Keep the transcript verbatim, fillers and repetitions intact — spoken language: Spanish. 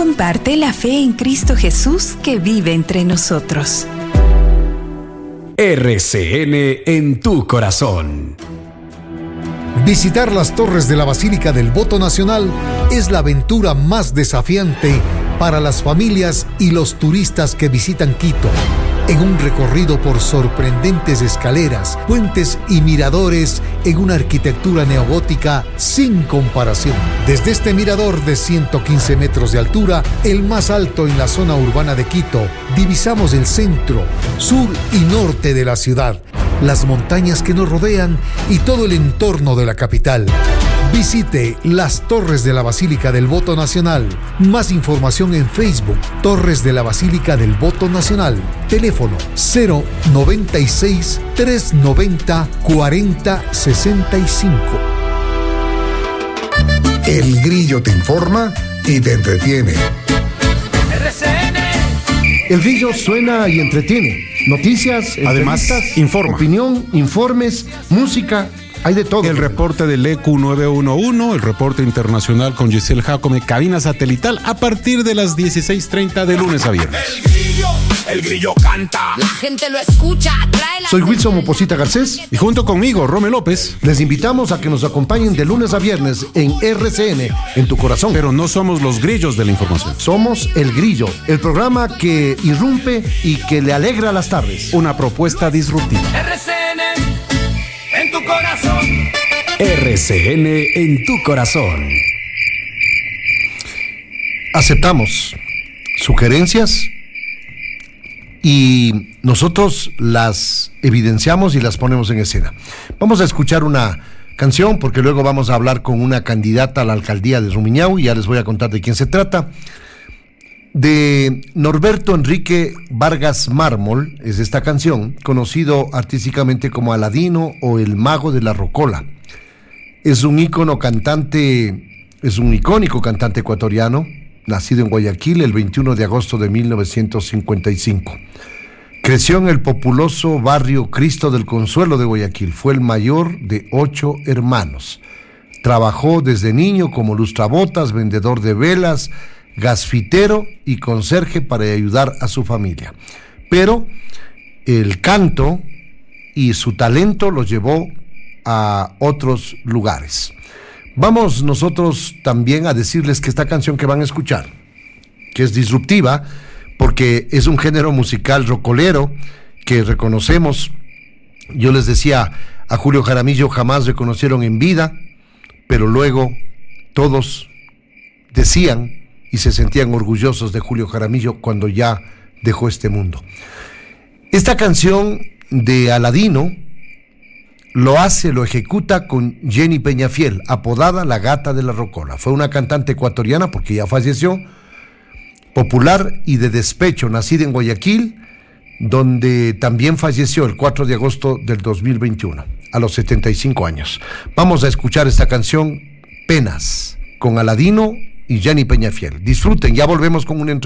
comparte la fe en Cristo Jesús que vive entre nosotros. R C N en tu corazón. Visitar las torres de la Basílica del Voto Nacional es la aventura más desafiante para las familias y los turistas que visitan Quito. En un recorrido por sorprendentes escaleras, puentes y miradores en una arquitectura neogótica sin comparación. Desde este mirador de ciento quince metros de altura, el más alto en la zona urbana de Quito, divisamos el centro, sur y norte de la ciudad, las montañas que nos rodean y todo el entorno de la capital. Visite las Torres de la Basílica del Voto Nacional. Más información en Facebook, Torres de la Basílica del Voto Nacional. Teléfono cero noventa y seis, trescientos noventa, cuarenta sesenta y cinco. El Grillo te informa y te entretiene. R C N. El Grillo suena y entretiene. Noticias, además informa. Opinión, informes, música. Hay de todo. El reporte del E Q nueve uno uno, el reporte internacional con Giselle Jacome, cabina satelital a partir de las dieciséis treinta de lunes a viernes. El Grillo, el Grillo canta. La gente lo escucha, trae la... Soy Wilson Moposita Garcés. Y junto conmigo, Rome López. Les invitamos a que nos acompañen de lunes a viernes en R C N, en tu corazón. Pero no somos los grillos de la información. Somos El Grillo, el programa que irrumpe y que le alegra las tardes. Una propuesta disruptiva. R C N en tu corazón. R C N en tu corazón. Aceptamos sugerencias y nosotros las evidenciamos y las ponemos en escena. Vamos a escuchar una canción porque luego vamos a hablar con una candidata a la alcaldía de Rumiñahui y ya les voy a contar de quién se trata. De Norberto Enrique Vargas Mármol es esta canción, conocido artísticamente como Aladino o el Mago de la Rocola. Es un ícono cantante, es un icónico cantante ecuatoriano, nacido en Guayaquil el veintiuno de agosto de mil novecientos cincuenta y cinco. Creció en el populoso barrio Cristo del Consuelo de Guayaquil. Fue el mayor de ocho hermanos. Trabajó desde niño como lustrabotas, vendedor de velas, gasfitero y conserje para ayudar a su familia. Pero el canto y su talento los llevó a otros lugares. Vamos nosotros también a decirles que esta canción que van a escuchar, que es disruptiva, porque es un género musical rocolero que reconocemos. Yo les decía, a Julio Jaramillo jamás reconocieron en vida, pero luego todos decían y se sentían orgullosos de Julio Jaramillo cuando ya dejó este mundo. Esta canción de Aladino lo hace, lo ejecuta con Jenny Peñafiel, apodada La Gata de la Rocola. Fue una cantante ecuatoriana, porque ya falleció, popular y de despecho, nacida en Guayaquil, donde también falleció el cuatro de agosto del dos mil veintiuno, a los setenta y cinco años. Vamos a escuchar esta canción, Penas, con Aladino y Jenny Peñafiel. Disfruten, ya volvemos con una entrevista.